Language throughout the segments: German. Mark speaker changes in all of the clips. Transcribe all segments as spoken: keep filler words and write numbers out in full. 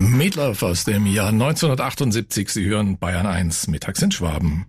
Speaker 1: Meatloaf aus dem Jahr neunzehnhundertachtundsiebzig. Sie hören Bayern eins mittags in Schwaben.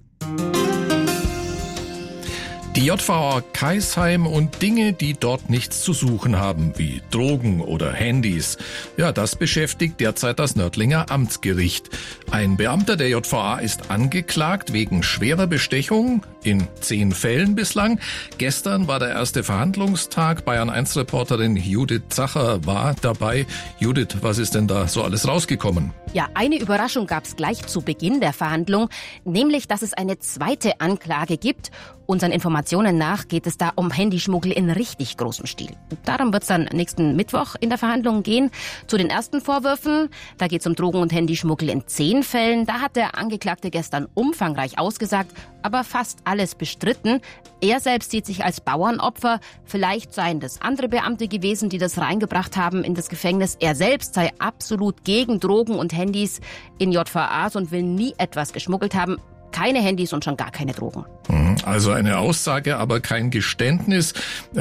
Speaker 1: Die J V A Kaisheim und Dinge, die dort nichts zu suchen haben, wie Drogen oder Handys. Ja, das beschäftigt derzeit das Nördlinger Amtsgericht. Ein Beamter der J V A ist angeklagt wegen schwerer Bestechung in zehn Fällen bislang. Gestern war der erste Verhandlungstag. Bayern eins Reporterin Judith Zacher war dabei. Judith, was ist denn da so alles rausgekommen?
Speaker 2: Ja, eine Überraschung gab es gleich zu Beginn der Verhandlung, nämlich, dass es eine zweite Anklage gibt. Unseren Informationen nach geht es da um Handyschmuggel in richtig großem Stil. Darum wird es dann nächsten Mittwoch in der Verhandlung gehen. Zu den ersten Vorwürfen, da geht es um Drogen- und Handyschmuggel in zehn Fällen. Da hat der Angeklagte gestern umfangreich ausgesagt, aber fast alles bestritten. Er selbst sieht sich als Bauernopfer. Vielleicht seien das andere Beamte gewesen, die das reingebracht haben in das Gefängnis. Er selbst sei absolut gegen Drogen und Handys in J V As und will nie etwas geschmuggelt haben. Keine Handys und schon gar keine Drogen.
Speaker 1: Also eine Aussage, aber kein Geständnis.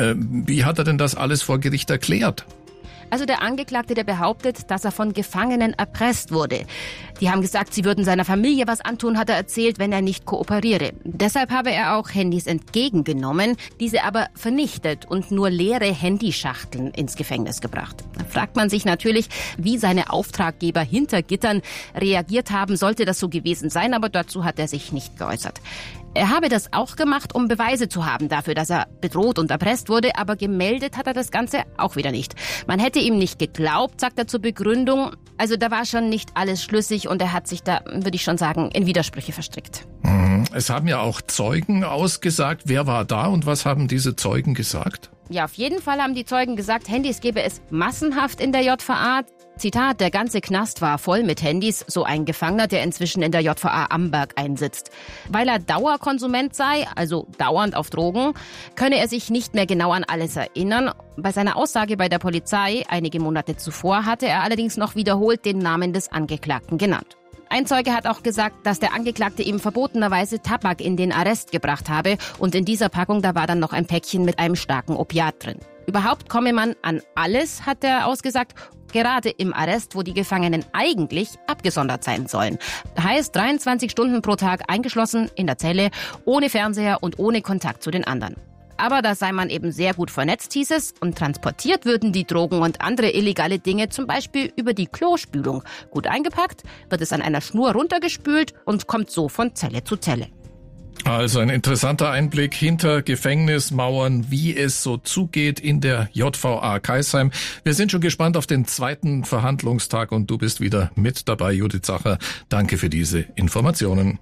Speaker 1: Wie hat er denn das alles vor Gericht erklärt?
Speaker 2: Also der Angeklagte, der behauptet, dass er von Gefangenen erpresst wurde. Die haben gesagt, sie würden seiner Familie was antun, hat er erzählt, wenn er nicht kooperiere. Deshalb habe er auch Handys entgegengenommen, diese aber vernichtet und nur leere Handyschachteln ins Gefängnis gebracht. Da fragt man sich natürlich, wie seine Auftraggeber hinter Gittern reagiert haben, sollte das so gewesen sein, aber dazu hat er sich nicht geäußert. Er habe das auch gemacht, um Beweise zu haben dafür, dass er bedroht und erpresst wurde, aber gemeldet hat er das Ganze auch wieder nicht. Man hätte ihm nicht geglaubt, sagt er zur Begründung. Also da war schon nicht alles schlüssig und er hat sich da, würde ich schon sagen, in Widersprüche verstrickt.
Speaker 1: Es haben ja auch Zeugen ausgesagt. Wer war da und was haben diese Zeugen gesagt?
Speaker 2: Ja, auf jeden Fall haben die Zeugen gesagt, Handys gäbe es massenhaft in der J V A. Zitat, der ganze Knast war voll mit Handys, so ein Gefangener, der inzwischen in der J V A Amberg einsitzt. Weil er Dauerkonsument sei, also dauernd auf Drogen, könne er sich nicht mehr genau an alles erinnern. Bei seiner Aussage bei der Polizei einige Monate zuvor hatte er allerdings noch wiederholt den Namen des Angeklagten genannt. Ein Zeuge hat auch gesagt, dass der Angeklagte ihm verbotenerweise Tabak in den Arrest gebracht habe und in dieser Packung, da war dann noch ein Päckchen mit einem starken Opiat drin. Überhaupt komme man an alles, hat er ausgesagt, gerade im Arrest, wo die Gefangenen eigentlich abgesondert sein sollen. Heißt dreiundzwanzig Stunden pro Tag eingeschlossen in der Zelle, ohne Fernseher und ohne Kontakt zu den anderen. Aber da sei man eben sehr gut vernetzt, hieß es, und transportiert würden die Drogen und andere illegale Dinge zum Beispiel über die Klospülung. Gut eingepackt, wird es an einer Schnur runtergespült und kommt so von Zelle zu Zelle.
Speaker 1: Also ein interessanter Einblick hinter Gefängnismauern, wie es so zugeht in der J V A Kaisheim. Wir sind schon gespannt auf den zweiten Verhandlungstag und du bist wieder mit dabei, Judith Zacher. Danke für diese Informationen.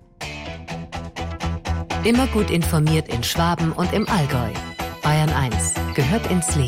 Speaker 3: Immer gut informiert in Schwaben und im Allgäu. Bayern eins gehört ins Leben.